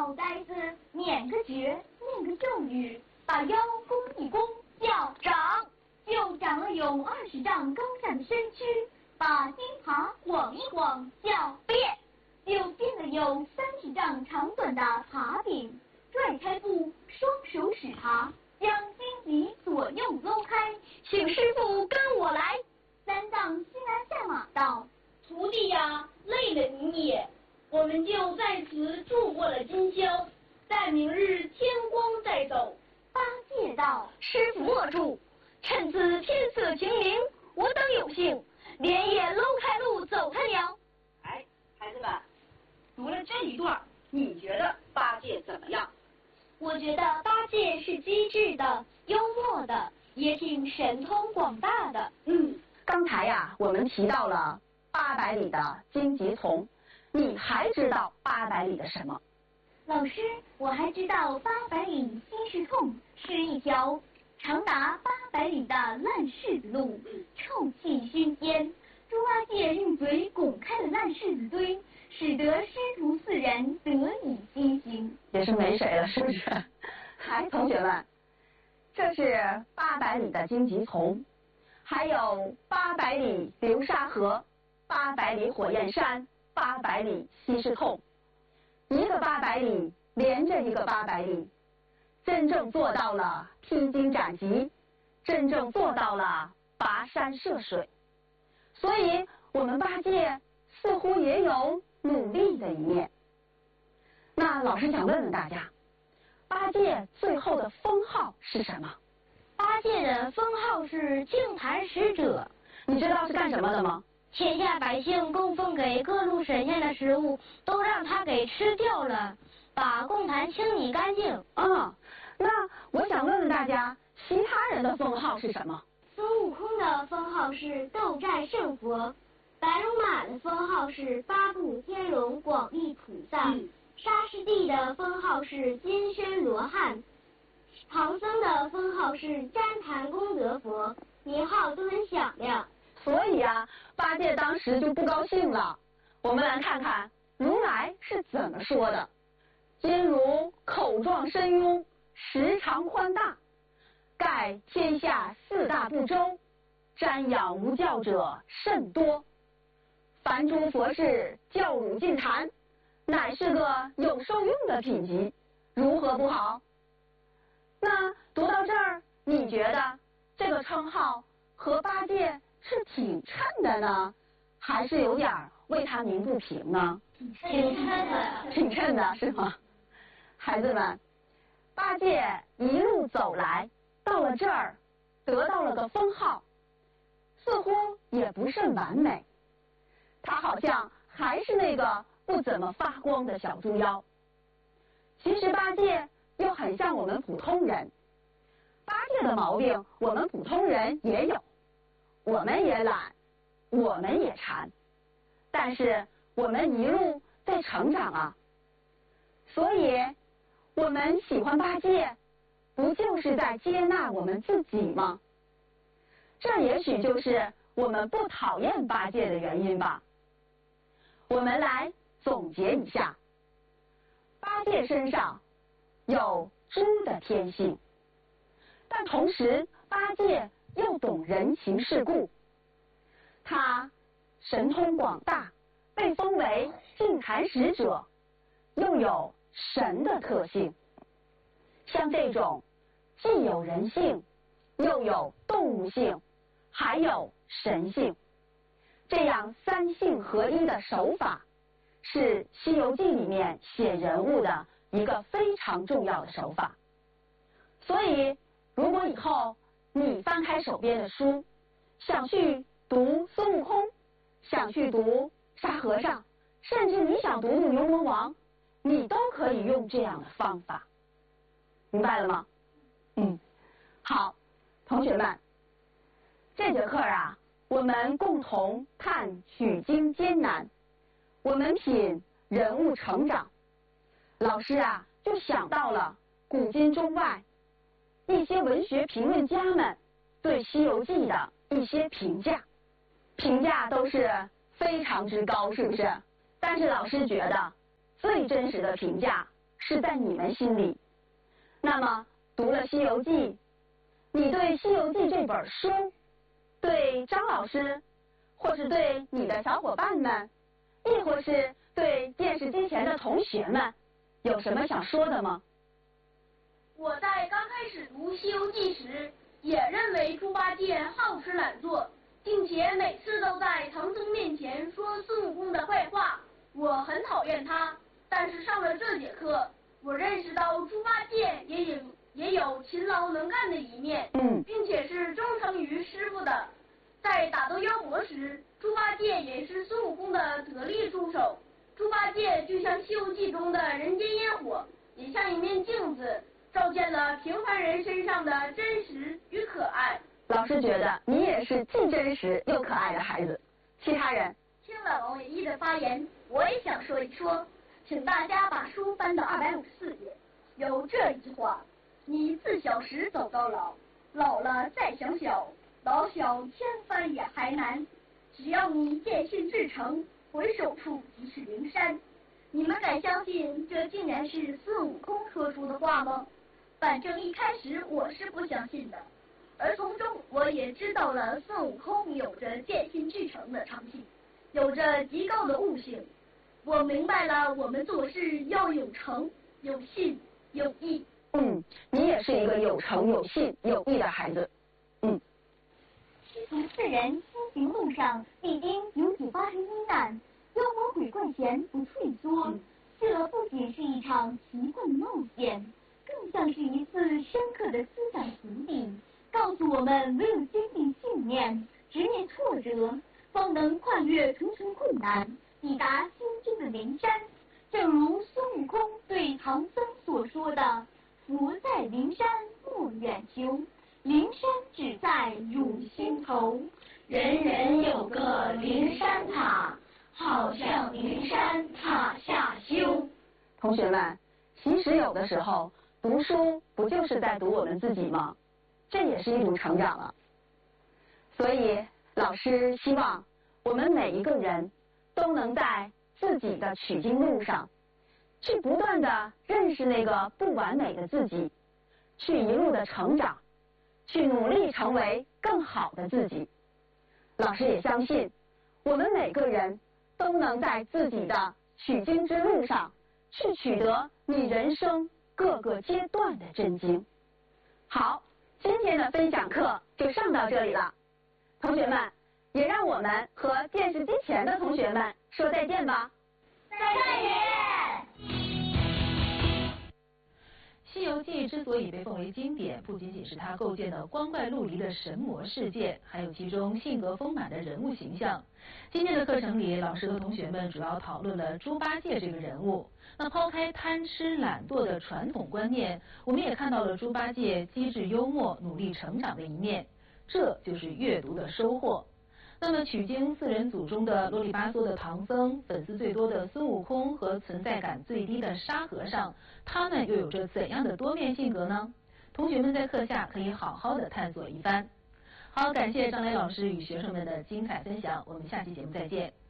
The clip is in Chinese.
小呆子念个诀，念个咒语，把腰弓一弓，叫长，就长了有20丈高下的身躯；把钉耙晃一晃，叫变，就变了有30丈长短的耙柄。拽开布，双手使耙，将荆棘左右搂开，请师傅跟我来。三藏西南下马道： 徒弟呀，累了你也，我们就在此住过了今宵，待明日天光再走。 八戒道：师傅莫住，趁此天色晴明，我等有幸连夜搂开路走开了。 哎，孩子们，读了这一段，你觉得八戒怎么样？ 我觉得八戒是机智的、幽默的，也挺神通广大的。 刚才呀，我们提到了800里的荆棘丛，你还知道800里的什么？ 老师，我还知道800里西市痛是一条长达800里的烂柿子路，臭气熏天。猪八戒用嘴拱开了烂柿子堆，使得师徒4人得以西行。 也是没谁了，是不是？还同学们，这是800里的荆棘丛，还有800里流沙河，800里火焰山，800里西市痛，一个800里连着一个800里，真正做到了披荆斩棘，真正做到了跋山涉水。所以我们八戒似乎也有努力的一面。那老师想问问大家，八戒最后的封号是什么？ 八戒的封号是净坛使者。 你知道是干什么的吗？ 天下百姓供奉给各路神仙的食物都让他给吃掉了，把供坛清理干净。 那我想问问大家，其他人的封号是什么？ 孙悟空的封号是斗战胜佛，白龙马的封号是八部天龙广利菩萨，沙师弟的封号是金身罗汉，唐僧的封号是旃檀功德佛，名号都很响亮。 所以啊，八戒当时就不高兴了。我们来看看如来是怎么说的：今如口壮身雍，时长宽大，盖天下4大部洲，瞻仰无教者甚多。凡诸佛事教汝尽谈，乃是个有受用的品级，如何不好？那读到这儿，你觉得这个称号和八戒是挺衬的呢，还是有点为他鸣不平呢？挺衬的是吗？孩子们，八戒一路走来，到了这儿得到了个封号，似乎也不甚完美。他好像还是那个不怎么发光的小猪妖。其实八戒又很像我们普通人，八戒的毛病我们普通人也有，我们也懒，我们也馋，但是我们一路在成长啊。所以我们喜欢八戒，不就是在接纳我们自己吗？这也许就是我们不讨厌八戒的原因吧。我们来总结一下，八戒身上有猪的天性，但同时八戒又懂人情世故，他神通广大，被封为净坛使者，又有神的特性。像这种既有人性，又有动物性，还有神性，这样3性合一的手法，是《西游记》里面写人物的一个非常重要的手法。所以如果以后你翻开手边的书，想去读孙悟空，想去读沙和尚，甚至你想读读牛魔王，你都可以用这样的方法。明白了吗？好，同学们，这节课啊，我们共同探取经艰难，我们品人物成长。老师啊，就想到了古今中外一些文学评论家们对《西游记》的一些评价都是非常之高，是不是？但是老师觉得最真实的评价是在你们心里。那么读了《西游记》，你对《西游记》这本书，对张老师，或是对你的小伙伴们，亦或是对电视机前的同学们，有什么想说的吗？ 我在刚开始读《西游记》时，也认为猪八戒好吃懒做，并且每次都在唐僧面前说孙悟空的坏话，我很讨厌他。但是上了这节课，我认识到猪八戒也有勤劳能干的一面，并且是忠诚于师傅的。在打斗妖魔时，猪八戒也是孙悟空的得力助手。猪八戒就像《西游记》中的人间烟火，也像一面镜子，照见了平凡人身上的真实与可爱。 老师觉得你也是既真实又可爱的孩子。其他人听了王伟一的发言，我也想说一说，请大家把书翻到254页，有这一句话：你自小时走到老，老了再想小，老小千帆也还难。只要你坚信至诚，回首处即是灵山。你们敢相信这竟然是孙悟空说出的话吗？反正一开始我是不相信的，而从中我也知道了孙悟空有着坚信至诚的长性，有着极高的悟性。我明白了，我们做事要有诚、有信、有义。 你也是一个有诚、有信、有义的孩子。 师徒四人西行路上，必定有所发生危难，妖魔鬼怪前不退缩。这不仅是一场奇幻冒险，更像是一次深刻的思想洗礼，告诉我们唯有坚定信念，直面挫折，方能跨越重重困难，抵达心中的灵山。正如孙悟空对唐僧所说的：佛在灵山莫远求，灵山只在汝心头。 人人有个灵山塔，好像灵山塔下修。 同学们，其实有的时候读书不就是在读我们自己吗？这也是一种成长了。所以老师希望我们每一个人都能在自己的取经路上，去不断的认识那个不完美的自己，去一路的成长，去努力成为更好的自己。老师也相信，我们每个人都能在自己的取经之路上，去取得你人生各个阶段的真经。好，今天的分享课就上到这里了，同学们，也让我们和电视机前的同学们说再见吧。 再见。 《西游记》之所以被奉为经典，不仅仅是它构建的光怪陆离的神魔世界，还有其中性格丰满的人物形象。今天的课程里，老师和同学们主要讨论了猪八戒这个人物。那抛开贪吃懒惰的传统观念，我们也看到了猪八戒机智幽默、努力成长的一面，这就是阅读的收获。那么取经四人组中的啰里吧嗦的唐僧，粉丝最多的孙悟空和存在感最低的沙和尚，他们又有着怎样的多面性格呢？同学们在课下可以好好的探索一番。好，感谢张磊老师与学生们的精彩分享，我们下期节目再见。